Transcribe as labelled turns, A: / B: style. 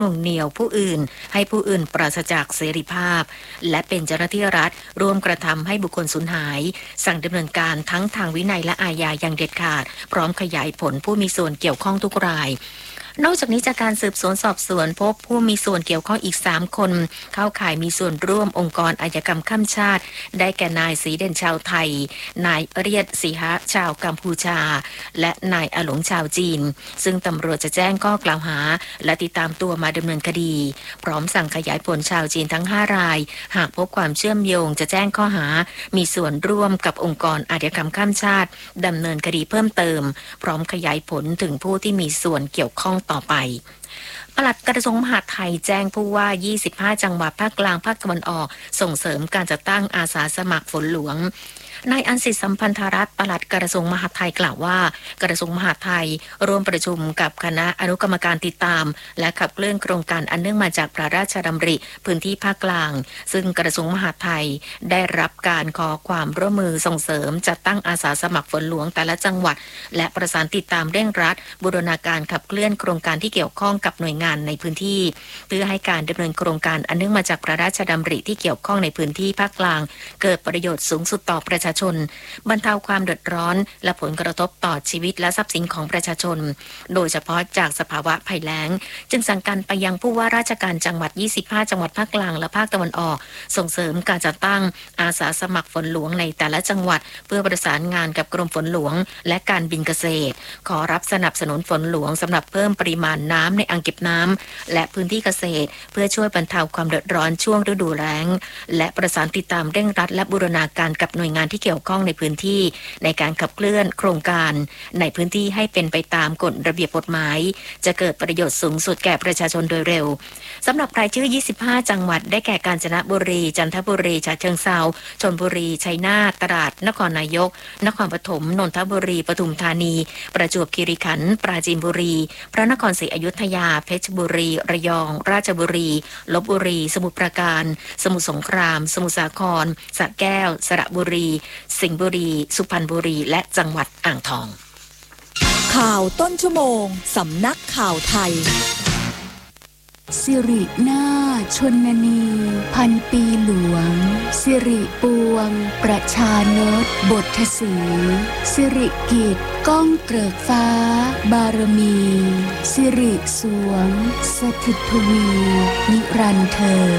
A: หน่วงเหนี่ยวผู้อื่นให้ผู้อื่นปราศจากเสรีภาพและเป็นเจ้าหน้าที่รัฐร่วมกระทำให้บุคคลสูญหายสั่งดำเนินการทั้งทางวินัยและอาญาอย่างเด็ดขาดพร้อมขยายผลผู้มีส่วนเกี่ยวข้องทุกรายนอกจากนี้จากการสืบสวนสอบสวนพบผู้มีส่วนเกี่ยวข้องอีก3คนเข้าข่ายมีส่วนร่วมองค์กรอาชญากรรมข้ามชาติได้แก่นายศรีเด่นชาวไทยนายเรียดศรีหะชาวกัมพูชาและนายอาหลงชาวจีนซึ่งตำรวจจะแจ้งข้อกล่าวหาและติดตามตัวมาดำเนินคดีพร้อมสั่งขยายผลชาวจีนทั้ง5รายหากพบความเชื่อมโยงจะแจ้งข้อหามีส่วนร่วมกับองค์กรอาชญากรรมข้ามชาติดำเนินคดีเพิ่มเติมพร้อมขยายผลถึงผู้ที่มีส่วนเกี่ยวข้องต่อไปปลัดกระทรวงมหาดไทยแจ้งผู้ว่า25จังหวัดภาคกลางภาคตะวันออกส่งเสริมการจัดตั้งอาสาสมัครฝนหลวงนายอันสิทธิสัมพันธรัตน์ปลัดกระทรวงมหาดไทยกล่าวว่ากระทรวงมหาดไทยร่วมประชุมกับคณะอนุกรรมการติดตามและขับเคลื่อนโครงการอันเนื่องมาจากพระราชดำริพื้นที่ภาคกลางซึ่งกระทรวงมหาดไทยได้รับการขอความร่วมมือส่งเสริมจัดตั้งอาสาสมัครฝนหลวงแต่ละจังหวัดและประสานติดตามเร่งรัดบูรณาการขับเคลื่อนโครงการที่เกี่ยวข้องกับหน่วยงานในพื้นที่เพื่อให้การดำเนินโครงการอันเนื่องมาจากพระราชดำริที่เกี่ยวข้องในพื้นที่ภาคกลางเกิดประโยชน์สูงสุดต่อประชาชนบรรเทาความเดือดร้อนและผลกระทบต่อชีวิตและทรัพย์สินของประชาชนโดยเฉพาะจากสภาวะภัยแล้งจึงสั่งการไปยังผู้ว่าราชการจังหวัด25จังหวัดภาคกลางและภาคตะวันออกส่งเสริมการจัดตั้งอาสาสมัครฝนหลวงในแต่ละจังหวัดเพื่อประสานงานกับกรมฝนหลวงและการบินเกษตรขอรับสนับสนุนฝนหลวงสำหรับเพิ่มปริมาณน้ำในอ่างเก็บน้ำและพื้นที่เกษตรเพื่อช่วยบรรเทาความเดือดร้อนช่วงฤดูแล้งและประสานติดตามเร่งรัดและบูรณาการกับหน่วยงานที่เกี่ยวข้องในพื้นที่ในการขับเคลื่อนโครงการในพื้นที่ให้เป็นไปตามกฎระเบียบกฎหมายจะเกิดประโยชน์สูงสุดแก่ประชาชนโดยเร็วสำหรับรายชื่อ25จังหวัดได้แก่กาญจนบุรีจันทบุรีฉะเชิงเทราชลบุรีชัยนาทตราดนครนายกนครปฐมนนทบุรีปทุมธานีประจวบคีรีขันธ์ปราจีนบุรีพระนครศรีอยุธยาเพชรบุรีระยองราชบุรีลพบุรีสมุทรปราการสมุทรสงครามสมุทรสาครสระแก้วสระบุรีสิงห์บุรีสุพรรณบุรีและจังหวัดอ่างทอง
B: ข่าวต้นชั่วโมงสำนักข่าวไทย
C: สิรินาถชนนีพันปีหลวงสิริปวงประชานตบทสีสิริกิจก้องเกริกฟ้าบารมีสิริสวงสถิตทวีนิรันดร์เธอ